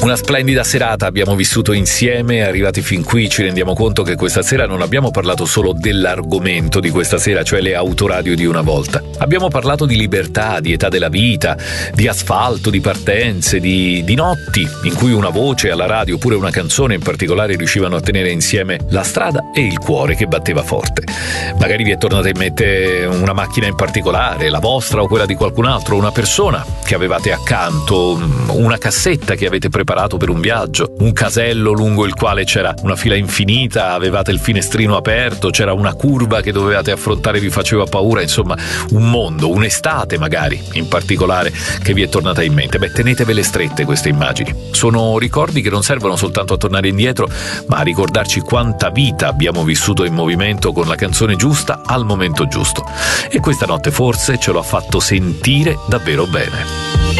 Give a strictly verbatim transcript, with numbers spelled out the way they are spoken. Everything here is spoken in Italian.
Una splendida serata abbiamo vissuto insieme, arrivati fin qui ci rendiamo conto che questa sera non abbiamo parlato solo dell'argomento di questa sera, cioè le autoradio di una volta. Abbiamo parlato di libertà, di età della vita, di asfalto, di partenze, di, di notti in cui una voce alla radio oppure una canzone in particolare riuscivano a tenere insieme la strada e il cuore che batteva forte. Magari vi è tornata in mente una macchina in particolare, la vostra o quella di qualcun altro, una persona che avevate accanto, una cassetta che avete preparato per un viaggio, un casello lungo il quale c'era una fila infinita, avevate il finestrino aperto, c'era una curva che dovevate affrontare e vi faceva paura, insomma un mondo, un'estate magari in particolare che vi è tornata in mente. Beh, tenetevele strette queste immagini. Sono ricordi che non servono soltanto a tornare indietro, ma a ricordarci quanta vita abbiamo vissuto in movimento con la canzone giusta al momento giusto. E questa notte forse ce lo ha fatto sentire davvero bene.